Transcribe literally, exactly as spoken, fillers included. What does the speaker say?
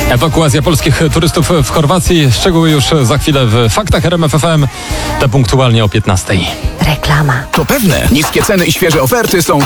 Ewakuacja polskich turystów w Chorwacji. Szczegóły już za chwilę w Faktach R M F F M. Te punktualnie o piętnastej. Reklama. To pewne. Niskie ceny i świeże oferty są